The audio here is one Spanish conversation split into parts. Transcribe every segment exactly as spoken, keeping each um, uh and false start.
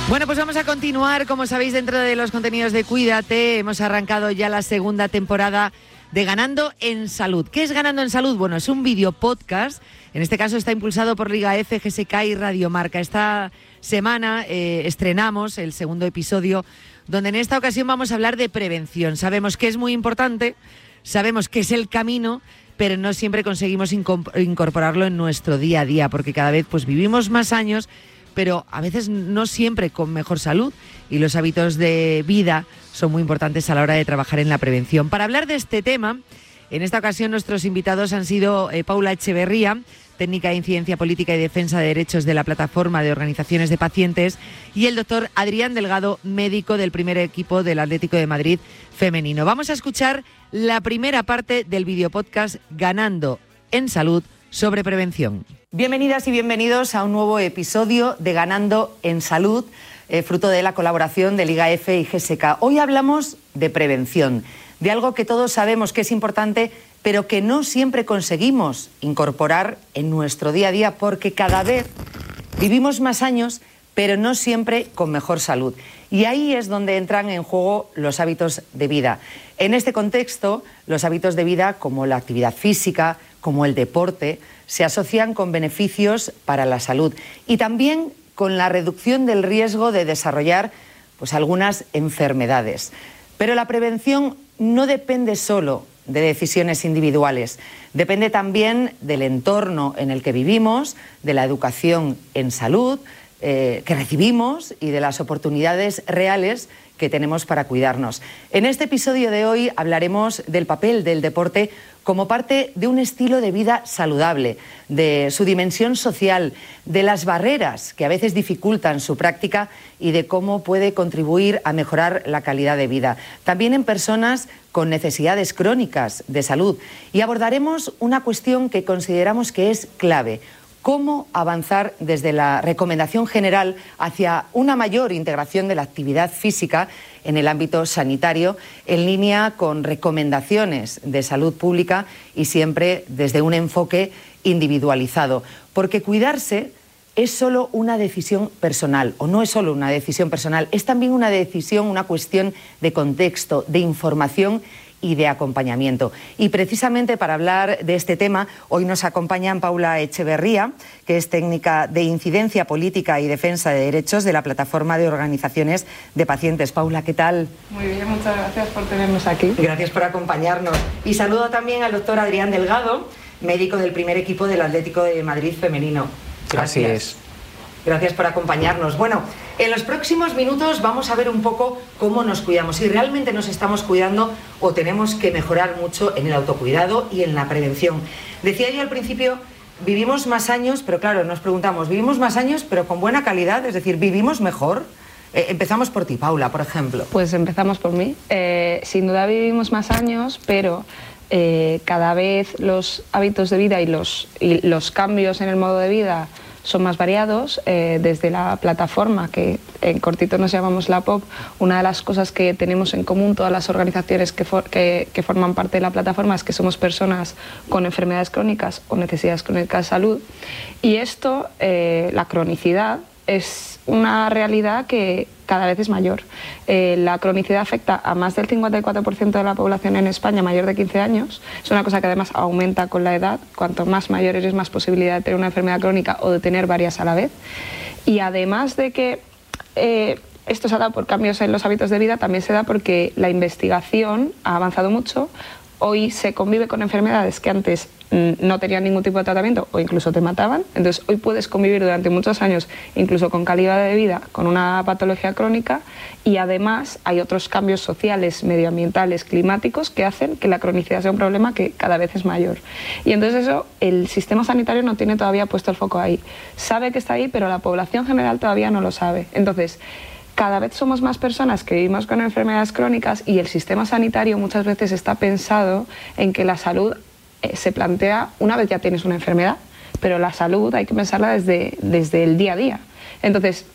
Bueno, pues vamos a continuar, como sabéis, dentro de los contenidos de Cuídate. Hemos arrancado ya la segunda temporada de Ganando en Salud. ¿Qué es Ganando en Salud? Bueno, es un video podcast. En este caso está impulsado por Liga F, G S K y Radiomarca. Esta semana eh, estrenamos el segundo episodio, donde en esta ocasión vamos a hablar de prevención. Sabemos que es muy importante, sabemos que es el camino, pero no siempre conseguimos incorporarlo en nuestro día a día, porque cada vez pues vivimos más años, pero a veces no siempre con mejor salud, y los hábitos de vida son muy importantes a la hora de trabajar en la prevención. Para hablar de este tema, en esta ocasión nuestros invitados han sido eh, Paula Echeverría, técnica de incidencia política y defensa de derechos de la Plataforma de Organizaciones de Pacientes, y el doctor Adrián Delgado, médico del primer equipo del Atlético de Madrid femenino. Vamos a escuchar la primera parte del videopodcast Ganando en Salud sobre prevención. Bienvenidas y bienvenidos a un nuevo episodio de Ganando en Salud, eh, fruto de la colaboración de Liga F y G S K. Hoy hablamos de prevención, de algo que todos sabemos que es importante, pero que no siempre conseguimos incorporar en nuestro día a día, porque cada vez vivimos más años, pero no siempre con mejor salud. Y ahí es donde entran en juego los hábitos de vida. En este contexto, los hábitos de vida, como la actividad física, como el deporte, se asocian con beneficios para la salud y también con la reducción del riesgo de desarrollar pues, algunas enfermedades. Pero la prevención no depende solo de decisiones individuales, depende también del entorno en el que vivimos, de la educación en salud eh, que recibimos y de las oportunidades reales que tenemos para cuidarnos. En este episodio de hoy hablaremos del papel del deporte como parte de un estilo de vida saludable, de su dimensión social, de las barreras que a veces dificultan su práctica y de cómo puede contribuir a mejorar la calidad de vida, también en personas con necesidades crónicas de salud. Y abordaremos una cuestión que consideramos que es clave: cómo avanzar desde la recomendación general hacia una mayor integración de la actividad física en el ámbito sanitario, en línea con recomendaciones de salud pública y siempre desde un enfoque individualizado. Porque cuidarse es solo una decisión personal, o no es solo una decisión personal, es también una decisión, una cuestión de contexto, de información y de acompañamiento. Y precisamente para hablar de este tema, hoy nos acompañan Paula Echeverría, que es técnica de incidencia política y defensa de derechos de la Plataforma de Organizaciones de Pacientes. Paula, ¿qué tal? Muy bien, muchas gracias por tenernos aquí. Gracias por acompañarnos. Y saludo también al doctor Adrián Delgado, médico del primer equipo del Atlético de Madrid femenino. Gracias. Así es. Gracias por acompañarnos. Bueno, en los próximos minutos vamos a ver un poco cómo nos cuidamos, si realmente nos estamos cuidando o tenemos que mejorar mucho en el autocuidado y en la prevención. Decía yo al principio, vivimos más años, pero claro, nos preguntamos, ¿vivimos más años pero con buena calidad? Es decir, ¿vivimos mejor? Eh, empezamos por ti, Paula, por ejemplo. Pues empezamos por mí. Eh, sin duda vivimos más años, pero eh, cada vez los hábitos de vida y los, y los cambios en el modo de vida son más variados. Eh, desde la plataforma, que en cortito nos llamamos la P O P, una de las cosas que tenemos en común todas las organizaciones que, for, que, que forman parte de la plataforma es que somos personas con enfermedades crónicas o necesidades crónicas de salud, y esto, eh, la cronicidad, es una realidad que cada vez es mayor. Eh, la cronicidad afecta a más del cincuenta y cuatro por ciento de la población en España mayor de quince años. Es una cosa que además aumenta con la edad. Cuanto más mayor eres, más posibilidad de tener una enfermedad crónica o de tener varias a la vez. Y además de que eh, esto se ha dado por cambios en los hábitos de vida, también se da porque la investigación ha avanzado mucho. Hoy se convive con enfermedades que antes no tenían ningún tipo de tratamiento o incluso te mataban. Entonces hoy puedes convivir durante muchos años incluso con calidad de vida con una patología crónica, y además hay otros cambios sociales, medioambientales, climáticos que hacen que la cronicidad sea un problema que cada vez es mayor. Y entonces eso el sistema sanitario no tiene todavía puesto el foco ahí. Sabe que está ahí, pero la población general todavía no lo sabe. Entonces cada vez somos más personas que vivimos con enfermedades crónicas, y el sistema sanitario muchas veces está pensado en que la salud eh, se plantea una vez ya tienes una enfermedad, pero la salud hay que pensarla desde, desde el día a día. Entonces,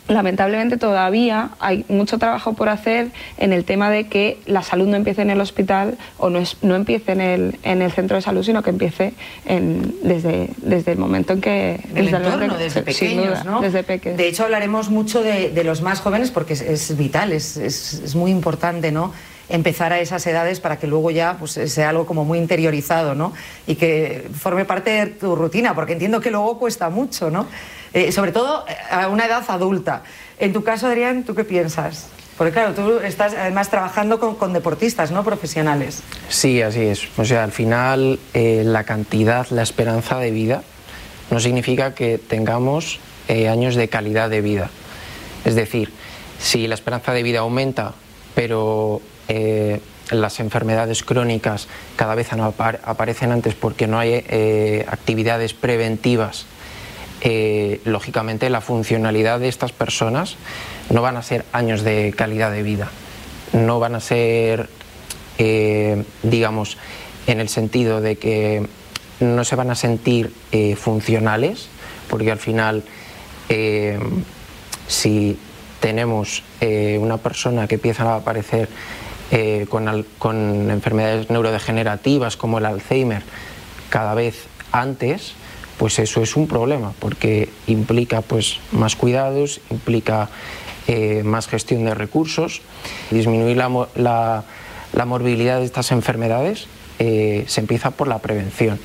lamentablemente todavía hay mucho trabajo por hacer en el tema de que la salud no empiece en el hospital o no, es, no empiece en el, en el centro de salud, sino que empiece en, desde, desde el momento en que... En el desde, entorno, el, desde pequeños, duda, ¿no? Desde pequeños. De hecho, hablaremos mucho de, de los más jóvenes porque es, es vital, es, es, es muy importante, ¿no?, empezar a esas edades para que luego ya pues, sea algo como muy interiorizado, ¿no?, y que forme parte de tu rutina, porque entiendo que luego cuesta mucho, ¿no?, eh, sobre todo a una edad adulta. En tu caso, Adrián, ¿tú qué piensas? Porque claro, tú estás además trabajando con, con deportistas, ¿no?, profesionales. Sí, así es. O sea, al final eh, la cantidad, la esperanza de vida no significa que tengamos eh, años de calidad de vida. Es decir, si la esperanza de vida aumenta, pero eh, las enfermedades crónicas cada vez apar- aparecen antes porque no hay eh, actividades preventivas, Eh, lógicamente la funcionalidad de estas personas no van a ser años de calidad de vida, no van a ser, eh, digamos, en el sentido de que no se van a sentir eh, funcionales, porque al final eh, si tenemos eh, una persona que empieza a aparecer eh, con, al, con enfermedades neurodegenerativas como el Alzheimer cada vez antes, pues eso es un problema, porque implica pues más cuidados, implica eh, más gestión de recursos. Disminuir la, la, la morbilidad de estas enfermedades eh, se empieza por la prevención.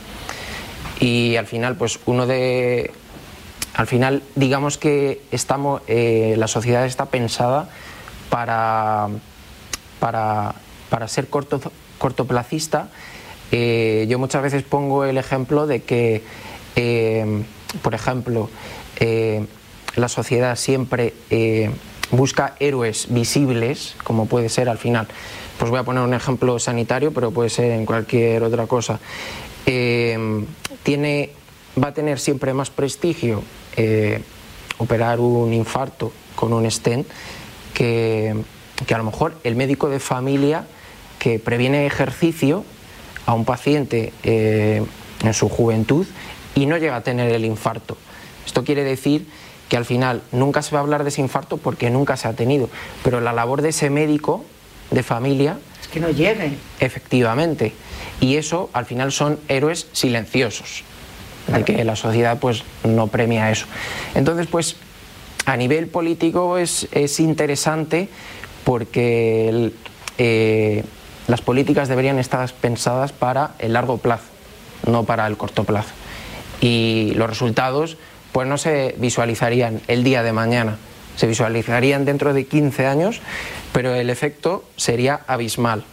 Y al final, pues uno de... Al final, digamos que estamos, eh, la sociedad está pensada para, para, para ser corto, cortoplacista. Eh, yo muchas veces pongo el ejemplo de que Eh, por ejemplo, eh, la sociedad siempre eh, busca héroes visibles, como puede ser al final, pues voy a poner un ejemplo sanitario, pero puede ser en cualquier otra cosa. Eh, tiene, va a tener siempre más prestigio eh, operar un infarto con un stent que, que a lo mejor el médico de familia que previene ejercicio a un paciente eh, en su juventud y no llega a tener el infarto. Esto quiere decir que al final nunca se va a hablar de ese infarto porque nunca se ha tenido, pero la labor de ese médico de familia es que no llegue. Efectivamente, y eso al final son héroes silenciosos, claro, de que la sociedad pues no premia eso. Entonces pues a nivel político es, es interesante porque el, eh, las políticas deberían estar pensadas para el largo plazo, no para el corto plazo. Y los resultados pues no se visualizarían el día de mañana, se visualizarían dentro de quince años, pero el efecto sería abismal.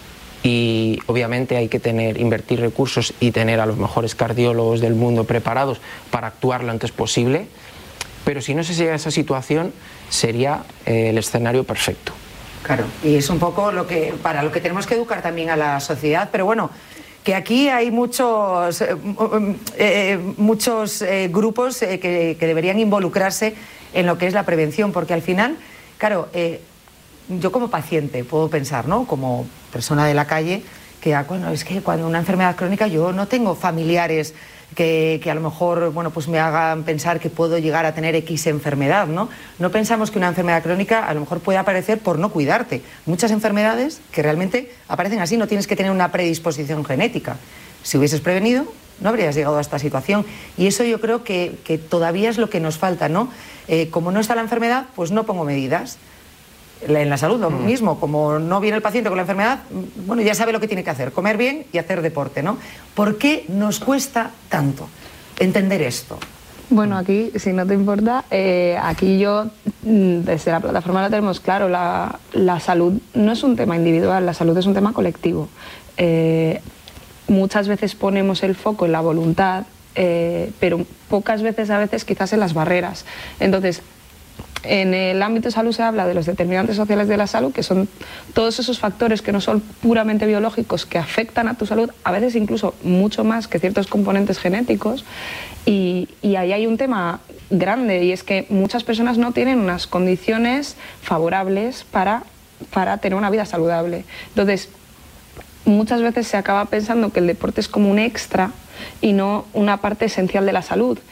Y obviamente hay que tener, invertir recursos y tener a los mejores cardiólogos del mundo preparados para actuar lo antes posible, pero si no se llega a esa situación sería eh, el escenario perfecto. Claro, y es un poco lo que, para lo que tenemos que educar también a la sociedad, pero bueno, que aquí hay muchos, eh, eh, muchos eh, grupos eh, que, que deberían involucrarse en lo que es la prevención, porque al final, claro, eh, yo como paciente puedo pensar, ¿no?, como persona de la calle, que ah, bueno, es que cuando una enfermedad crónica yo no tengo familiares que, que a lo mejor, bueno, pues me hagan pensar que puedo llegar a tener X enfermedad, ¿no? No pensamos que una enfermedad crónica a lo mejor puede aparecer por no cuidarte. Muchas enfermedades que realmente aparecen así, no tienes que tener una predisposición genética. Si hubieses prevenido, no habrías llegado a esta situación. Y eso yo creo que, que todavía es lo que nos falta, ¿no? Eh, como no está la enfermedad, pues no pongo medidas. En la salud lo mm. mismo, como no viene el paciente con la enfermedad, bueno, ya sabe lo que tiene que hacer, comer bien y hacer deporte, ¿no? ¿Por qué nos cuesta tanto entender esto? Bueno, aquí, si no te importa, eh, aquí yo, desde la plataforma lo tenemos claro, la, la salud no es un tema individual, la salud es un tema colectivo. Eh, muchas veces ponemos el foco en la voluntad, eh, pero pocas veces a veces quizás en las barreras. Entonces, en el ámbito de salud se habla de los determinantes sociales de la salud, que son todos esos factores que no son puramente biológicos, que afectan a tu salud, a veces incluso mucho más que ciertos componentes genéticos, y, y ahí hay un tema grande, y es que muchas personas no tienen unas condiciones favorables para, para tener una vida saludable. Entonces, muchas veces se acaba pensando que el deporte es como un extra y no una parte esencial de la salud.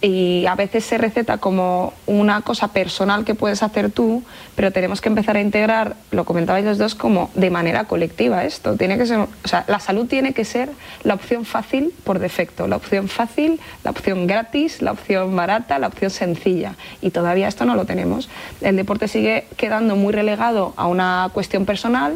y a veces se receta como una cosa personal que puedes hacer tú, pero tenemos que empezar a integrar, lo comentabais los dos, como de manera colectiva esto. Tiene que ser, o sea, la salud tiene que ser la opción fácil por defecto, la opción fácil, la opción gratis, la opción barata, la opción sencilla, y todavía esto no lo tenemos. El deporte sigue quedando muy relegado a una cuestión personal.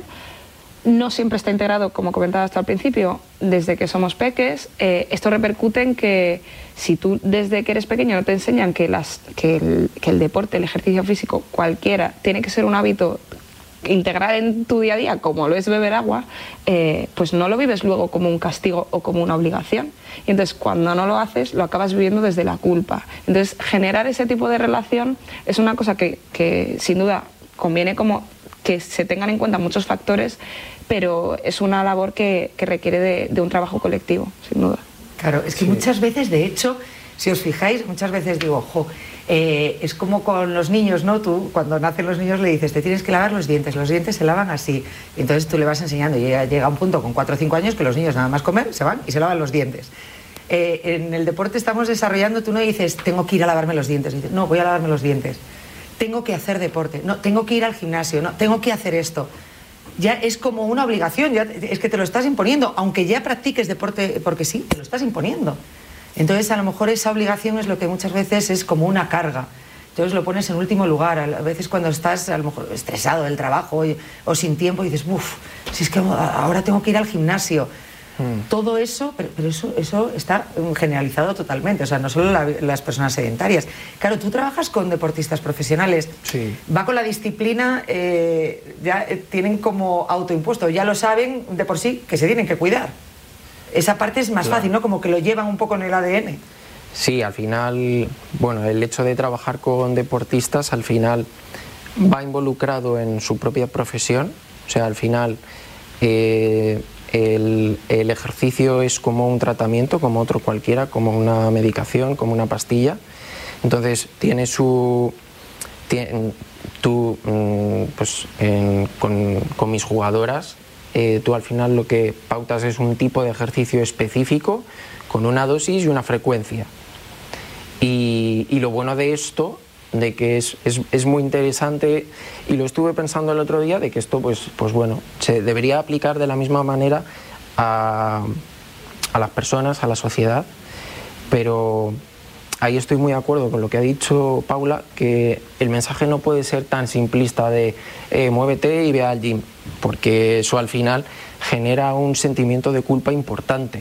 No siempre está integrado, como comentabas tú al principio, desde que somos peques. Eh, esto repercute en que si tú desde que eres pequeño no te enseñan que, las, que, el, que el deporte, el ejercicio físico, cualquiera, tiene que ser un hábito integral en tu día a día, como lo es beber agua, eh, pues no lo vives luego como un castigo o como una obligación. Y entonces cuando no lo haces, lo acabas viviendo desde la culpa. Entonces generar ese tipo de relación es una cosa que, que sin duda conviene como que se tengan en cuenta muchos factores, pero es una labor que, que requiere de, de un trabajo colectivo, sin duda. Claro, es que sí. Muchas veces, de hecho, si os fijáis, muchas veces digo, ojo, eh, es como con los niños, ¿no? Tú, cuando nacen los niños, le dices, te tienes que lavar los dientes, los dientes se lavan así. Y entonces tú le vas enseñando, y llega, llega un punto con cuatro o cinco años que los niños nada más comer, se van y se lavan los dientes. Eh, en el deporte estamos desarrollando, tú no dices, tengo que ir a lavarme los dientes, dices, no, voy a lavarme los dientes. Tengo que hacer deporte, no, tengo que ir al gimnasio, no, tengo que hacer esto. Ya es como una obligación, ya es que te lo estás imponiendo, aunque ya practiques deporte, porque sí, te lo estás imponiendo. Entonces a lo mejor esa obligación es lo que muchas veces es como una carga. Entonces lo pones en último lugar. A veces cuando estás a lo mejor estresado del trabajo o sin tiempo dices, uff, si es que ahora tengo que ir al gimnasio. Hmm. Todo eso, pero, pero eso, eso está generalizado totalmente, o sea, no solo la, las personas sedentarias. Claro, tú trabajas con deportistas profesionales, sí. Va con la disciplina, eh, ya eh, tienen como autoimpuesto, ya lo saben de por sí que se tienen que cuidar. Esa parte es más claro. fácil, ¿no? Como que lo llevan un poco en el A D N. Sí, al final, bueno, el hecho de trabajar con deportistas al final va involucrado en su propia profesión, o sea, al final eh, el, el ejercicio es como un tratamiento, como otro cualquiera, como una medicación, como una pastilla, entonces tiene su... Tiene, tú, pues en, con, con mis jugadoras, eh, tú al final lo que pautas es un tipo de ejercicio específico con una dosis y una frecuencia. Y, y lo bueno de esto, de que es, es, es muy interesante, y lo estuve pensando el otro día, de que esto pues, pues bueno, se debería aplicar de la misma manera a, a las personas, a la sociedad, pero ahí estoy muy de acuerdo con lo que ha dicho Paula, que el mensaje no puede ser tan simplista de eh, muévete y ve al gym, porque eso al final genera un sentimiento de culpa importante.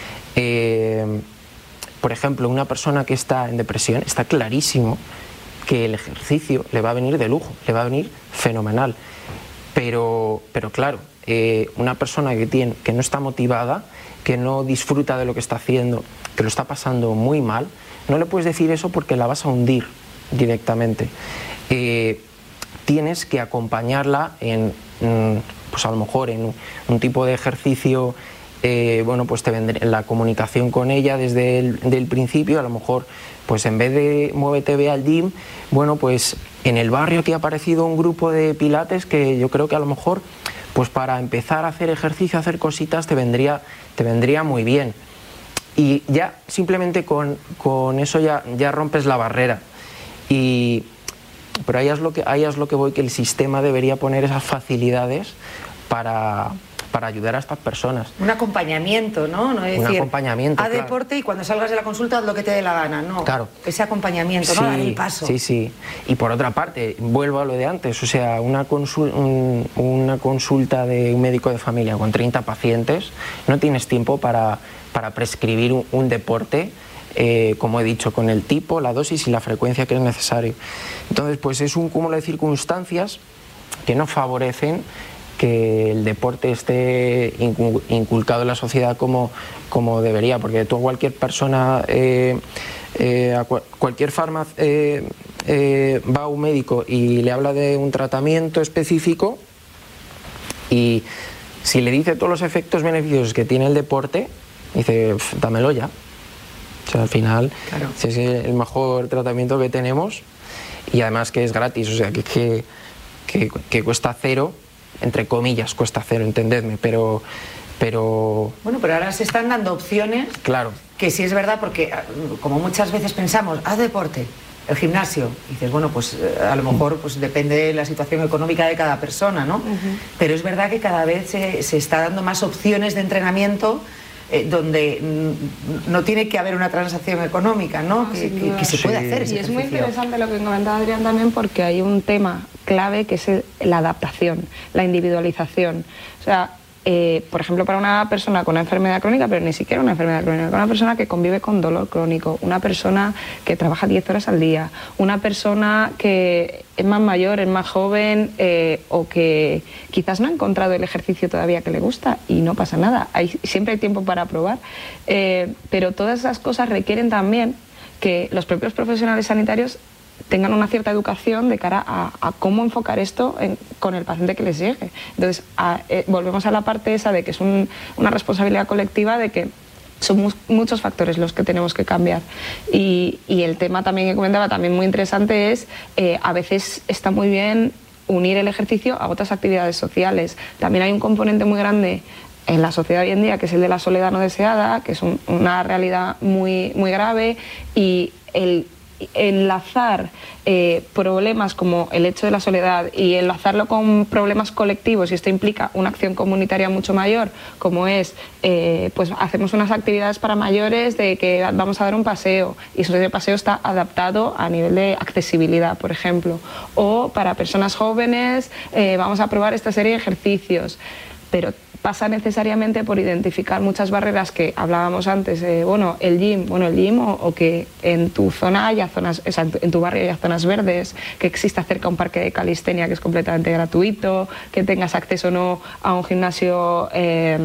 Eh, Por ejemplo, una persona que está en depresión, está clarísimo que el ejercicio le va a venir de lujo, le va a venir fenomenal. Pero, pero claro, eh, una persona que, tiene, que no está motivada, que no disfruta de lo que está haciendo, que lo está pasando muy mal, no le puedes decir eso porque la vas a hundir directamente. Eh, tienes que acompañarla en, pues a lo mejor en un, un tipo de ejercicio. Eh, bueno, pues te vendré la comunicación con ella desde el del principio, a lo mejor, pues en vez de muévete, ve al gym, bueno, pues en el barrio aquí ha aparecido un grupo de pilates que yo creo que a lo mejor, pues para empezar a hacer ejercicio, a hacer cositas, te vendría, te vendría muy bien. Y ya, simplemente con, con eso ya, ya rompes la barrera. Y, pero ahí es, lo que, ahí es lo que voy, que el sistema debería poner esas facilidades para... para ayudar a estas personas. Un acompañamiento, ¿no? No es un decir, acompañamiento, a claro. deporte y cuando salgas de la consulta haz lo que te dé la gana, no. Claro. Ese acompañamiento, sí, ¿no? Dar el paso. Sí, sí. Y por otra parte, vuelvo a lo de antes, o sea, una, consul un, una consulta de un médico de familia con treinta pacientes, no tienes tiempo para, para prescribir un, un deporte, eh, como he dicho, con el tipo, la dosis y la frecuencia que es necesario. Entonces, pues es un cúmulo de circunstancias que no favorecen que el deporte esté inculcado en la sociedad como, como debería, porque tú a cualquier persona, eh, eh, a cual, cualquier farmac eh, eh, va a un médico y le habla de un tratamiento específico y si le dice todos los efectos beneficiosos que tiene el deporte, dice, dámelo ya. O sea, al final, claro. Si es el mejor tratamiento que tenemos y además que es gratis, o sea, que, que, que, que cuesta cero, entre comillas, cuesta cero, entendedme, pero, Pero... Bueno, pero ahora se están dando opciones. Claro. Que sí es verdad, porque como muchas veces pensamos, haz deporte, el gimnasio, y dices, bueno, pues a lo mejor pues depende de la situación económica de cada persona, ¿no? Uh-huh. Pero es verdad que cada vez se, se está dando más opciones de entrenamiento eh, donde no tiene que haber una transacción económica, ¿no? Ah, que, que, que se puede sí. hacer ese Y es ejercicio. muy interesante lo que comentaba Adrián también, porque hay un tema clave que es el, la adaptación, la individualización. O sea, Eh, por ejemplo, para una persona con una enfermedad crónica, pero ni siquiera una enfermedad crónica, una persona que convive con dolor crónico, una persona que trabaja diez horas al día, una persona que es más mayor, es más joven eh, o que quizás no ha encontrado el ejercicio todavía que le gusta y no pasa nada, hay, siempre hay tiempo para probar, eh, pero todas esas cosas requieren también que los propios profesionales sanitarios tengan una cierta educación de cara a, a cómo enfocar esto en, con el paciente que les llegue. Entonces, a, eh, volvemos a la parte esa de que es un, una responsabilidad colectiva, de que son mu muchos factores los que tenemos que cambiar. Y, y el tema también que comentaba, también muy interesante, es eh, a veces está muy bien unir el ejercicio a otras actividades sociales. También hay un componente muy grande en la sociedad hoy en día, que es el de la soledad no deseada, que es un, una realidad muy, muy grave, y el enlazar eh, problemas como el hecho de la soledad y enlazarlo con problemas colectivos, y esto implica una acción comunitaria mucho mayor, como es, eh, pues hacemos unas actividades para mayores de que vamos a dar un paseo, y ese paseo está adaptado a nivel de accesibilidad, por ejemplo, o para personas jóvenes eh, vamos a probar esta serie de ejercicios, pero pasa necesariamente por identificar muchas barreras que hablábamos antes, eh, bueno, el gym, bueno, el gym o, o que en tu zona haya zonas, o sea, en tu barrio haya zonas verdes, que exista cerca un parque de calistenia que es completamente gratuito, que tengas acceso o no a un gimnasio eh,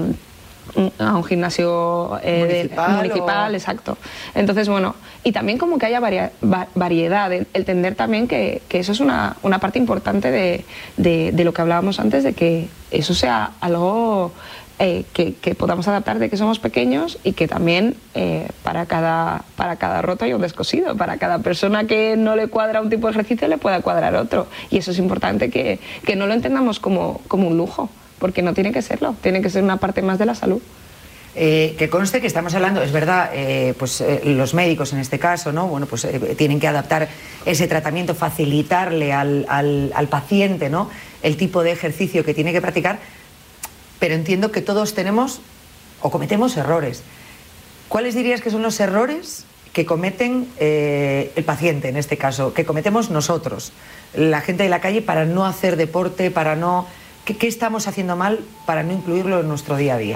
a un gimnasio eh, municipal, de, municipal o... exacto. Entonces, bueno, y también como que haya varia, va, variedad, el, el entender también que, que eso es una, una parte importante de, de, de lo que hablábamos antes, de que eso sea algo eh, que, que podamos adaptar de que somos pequeños, y que también eh, para, cada, para cada roto hay un descosido, para cada persona que no le cuadra un tipo de ejercicio le pueda cuadrar otro, y eso es importante que, que no lo entendamos como, como un lujo, porque no tiene que serlo, tiene que ser una parte más de la salud. Eh, que conste que estamos hablando, es verdad, eh, pues eh, los médicos en este caso, ¿no? Bueno, pues eh, tienen que adaptar ese tratamiento, facilitarle al, al, al paciente, ¿no?, el tipo de ejercicio que tiene que practicar, pero entiendo que todos tenemos o cometemos errores. ¿Cuáles dirías que son los errores que cometen eh, el paciente, en este caso, que cometemos nosotros, la gente de la calle, para no hacer deporte, para no... ¿Qué, qué estamos haciendo mal para no incluirlo en nuestro día a día?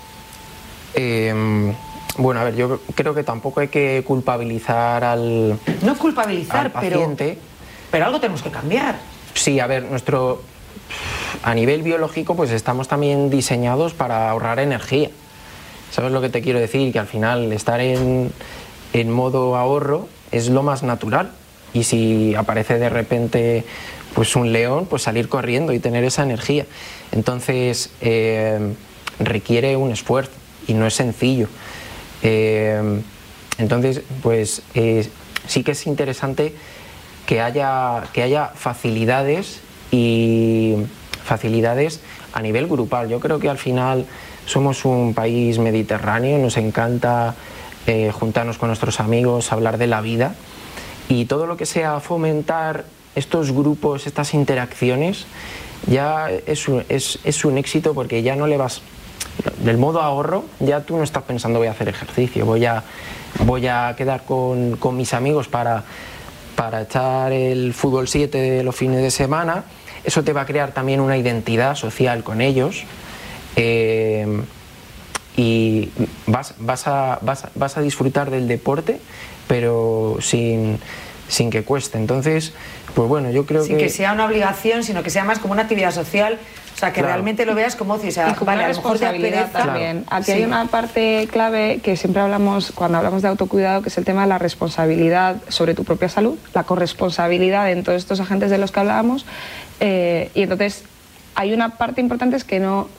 Eh, bueno, a ver, yo creo que tampoco hay que culpabilizar al No culpabilizar, al paciente. Pero, pero algo tenemos que cambiar. Sí, a ver, nuestro... A nivel biológico, pues estamos también diseñados para ahorrar energía. ¿Sabes lo que te quiero decir? Que al final estar en, en modo ahorro es lo más natural. Y si aparece de repente pues un león, pues salir corriendo y tener esa energía. Entonces eh, requiere un esfuerzo y no es sencillo. Eh, entonces, pues eh, sí que es interesante que haya, que haya facilidades y facilidades a nivel grupal. Yo creo que al final somos un país mediterráneo, nos encanta eh, juntarnos con nuestros amigos, hablar de la vida, y todo lo que sea fomentar estos grupos, estas interacciones, ya es un, es, es un éxito, porque ya no le vas... Del modo ahorro, ya tú no estás pensando voy a hacer ejercicio, voy a, voy a quedar con, con mis amigos para, para echar el fútbol siete de los fines de semana. Eso te va a crear también una identidad social con ellos, eh, y vas, vas, a, vas, a, vas a disfrutar del deporte, pero sin, sin que cueste. Entonces, pues bueno, yo creo sin que... que sea una obligación, sino que sea más como una actividad social. O sea, que claro, realmente lo veas como ocio, o sea, y como vale, una a lo mejor te responsabilidad apetece. también. Claro. Aquí Sí. hay una parte clave que siempre hablamos cuando hablamos de autocuidado, que es el tema de la responsabilidad sobre tu propia salud, la corresponsabilidad en todos estos agentes de los que hablábamos, eh, y entonces hay una parte importante, es que no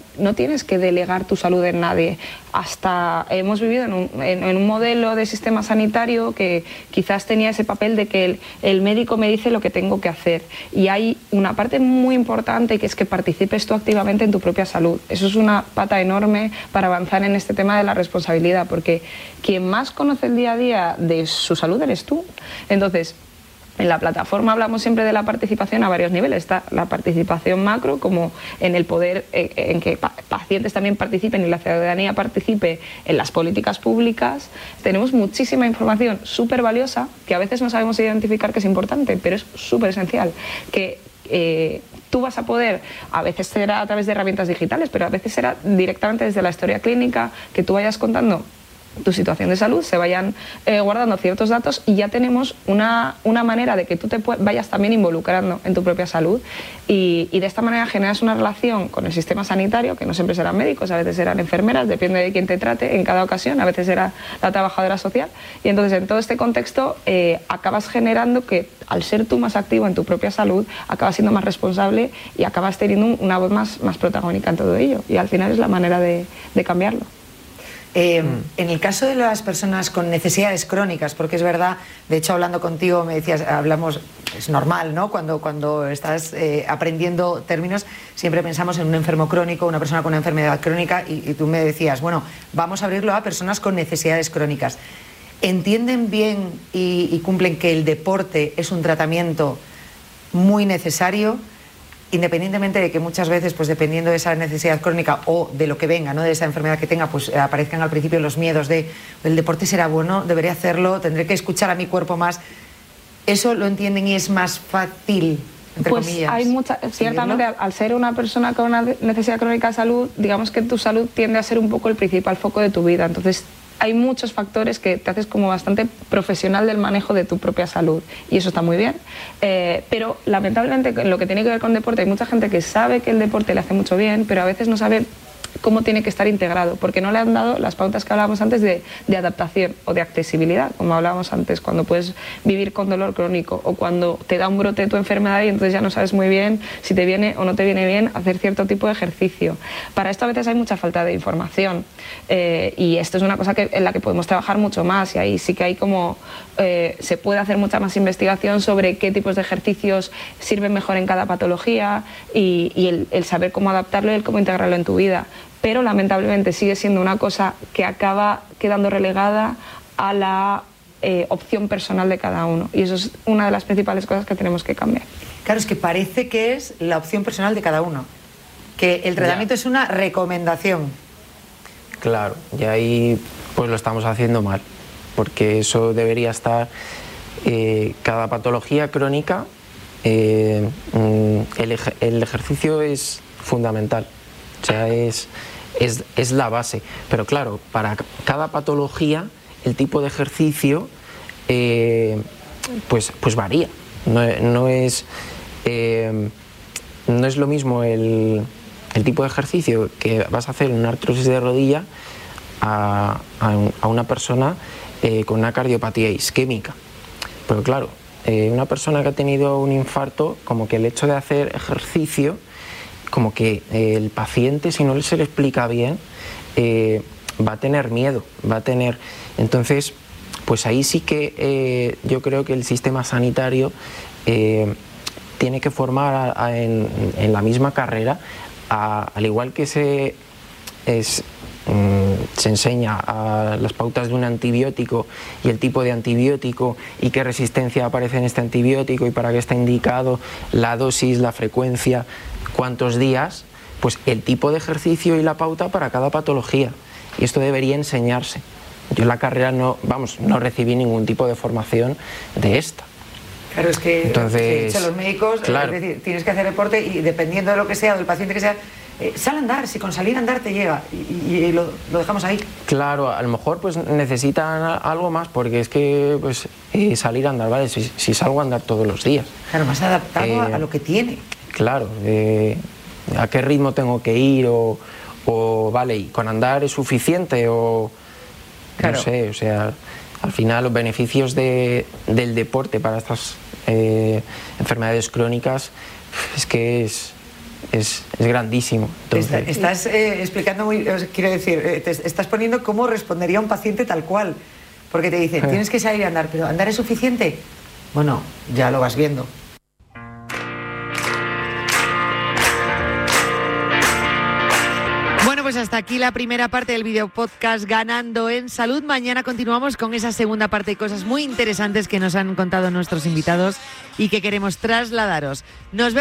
no tienes que delegar tu salud en nadie. Hasta hemos vivido en un, en, en un modelo de sistema sanitario que quizás tenía ese papel de que el, el médico me dice lo que tengo que hacer. Y hay una parte muy importante que es que participes tú activamente en tu propia salud. Eso es una pata enorme para avanzar en este tema de la responsabilidad, porque quien más conoce el día a día de su salud eres tú. Entonces, en la plataforma hablamos siempre de la participación a varios niveles. Está la participación macro, como en el poder, eh, en que pa pacientes también participen y la ciudadanía participe en las políticas públicas. Tenemos muchísima información súper valiosa que a veces no sabemos identificar que es importante, pero es súper esencial. Que eh, tú vas a poder, a veces será a través de herramientas digitales, pero a veces será directamente desde la historia clínica, que tú vayas contando tu situación de salud, se vayan eh, guardando ciertos datos y ya tenemos una, una manera de que tú te vayas también involucrando en tu propia salud y, y de esta manera generas una relación con el sistema sanitario, que no siempre serán médicos, a veces serán enfermeras, depende de quién te trate en cada ocasión, a veces será la trabajadora social, y entonces en todo este contexto eh, acabas generando que al ser tú más activo en tu propia salud, acabas siendo más responsable y acabas teniendo una voz más, más protagónica en todo ello, y al final es la manera de, de cambiarlo. Eh, mm. En el caso de las personas con necesidades crónicas, porque es verdad, de hecho hablando contigo me decías, hablamos, es normal, ¿no? Cuando, cuando estás eh, aprendiendo términos, siempre pensamos en un enfermo crónico, una persona con una enfermedad crónica, y, y tú me decías, bueno, vamos a abrirlo a personas con necesidades crónicas. ¿Entienden bien y, y cumplen que el deporte es un tratamiento muy necesario? Independientemente de que muchas veces, pues dependiendo de esa necesidad crónica o de lo que venga, ¿no?, de esa enfermedad que tenga, pues aparezcan al principio los miedos de el deporte será bueno, debería hacerlo, tendré que escuchar a mi cuerpo más. ¿Eso lo entienden y es más fácil, entre pues comillas? Hay mucha, ciertamente, al, al ser una persona con una necesidad crónica de salud, digamos que tu salud tiende a ser un poco el principal foco de tu vida. Entonces, hay muchos factores que te haces como bastante profesional del manejo de tu propia salud y eso está muy bien, eh, pero lamentablemente en lo que tiene que ver con deporte hay mucha gente que sabe que el deporte le hace mucho bien, pero a veces no sabe cómo tiene que estar integrado, porque no le han dado las pautas que hablábamos antes de, de adaptación o de accesibilidad, como hablábamos antes, cuando puedes vivir con dolor crónico o cuando te da un brote de tu enfermedad y entonces ya no sabes muy bien si te viene o no te viene bien hacer cierto tipo de ejercicio. Para esto a veces hay mucha falta de información eh, y esto es una cosa que, en la que podemos trabajar mucho más, y ahí sí que hay como eh, se puede hacer mucha más investigación sobre qué tipos de ejercicios sirven mejor en cada patología y, y el, el saber cómo adaptarlo y el cómo integrarlo en tu vida. Pero lamentablemente sigue siendo una cosa que acaba quedando relegada a la eh, opción personal de cada uno, y eso es una de las principales cosas que tenemos que cambiar. Claro, es que parece que es la opción personal de cada uno, que el tratamiento ya es una recomendación. Claro, y ahí pues lo estamos haciendo mal, porque eso debería estar, eh, cada patología crónica, eh, el, ej el ejercicio es fundamental. O sea, es, es, es la base. Pero claro, para cada patología, el tipo de ejercicio eh, pues, pues varía. No, no, es, eh, no es lo mismo el, el tipo de ejercicio que vas a hacer en una artrosis de rodilla a, a, a una persona eh, con una cardiopatía isquémica. Pero claro, eh, una persona que ha tenido un infarto, como que el hecho de hacer ejercicio, como que eh, el paciente, si no se le explica bien, eh, va a tener miedo, va a tener... Entonces, pues ahí sí que eh, yo creo que el sistema sanitario eh, tiene que formar a, a, en, en la misma carrera, a, al igual que se, es, mm, se enseña a las pautas de un antibiótico y el tipo de antibiótico y qué resistencia aparece en este antibiótico y para qué está indicado, la dosis, la frecuencia, cuántos días, pues el tipo de ejercicio y la pauta para cada patología, y esto debería enseñarse. Yo en la carrera no, vamos, no recibí ningún tipo de formación de esta. Claro, es que entonces, sí, los médicos, claro, es decir, tienes que hacer deporte y dependiendo de lo que sea, del paciente que sea, eh, sal a andar, si con salir a andar te llega y, y, y lo, lo dejamos ahí. Claro, a lo mejor pues necesitan algo más, porque es que pues eh, salir a andar, ¿vale? Si, si salgo a andar todos los días. Claro, más adaptado eh, a, a lo que tiene. Claro, eh, a qué ritmo tengo que ir o, o vale, y con andar es suficiente o claro, no sé, o sea, al final los beneficios de, del deporte para estas eh, enfermedades crónicas es que es, es, es grandísimo. Entonces, estás eh, explicando muy, quiero decir, eh, te estás poniendo cómo respondería un paciente tal cual, porque te dicen, tienes que salir a andar, pero ¿andar es suficiente? Bueno, ya lo vas viendo. Bueno, pues hasta aquí la primera parte del video podcast Ganando en Salud. Mañana continuamos con esa segunda parte y cosas muy interesantes que nos han contado nuestros invitados y que queremos trasladaros. Nos vemos.